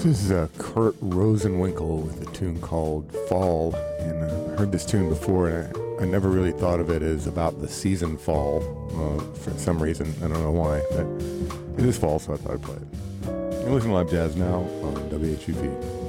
This is Kurt Rosenwinkel with a tune called Fall, and I heard this tune before, and I never really thought of it as about the season fall for some reason. I don't know why, but it is fall, so I thought I'd play it. You're listening to Live Jazz now on WHUP.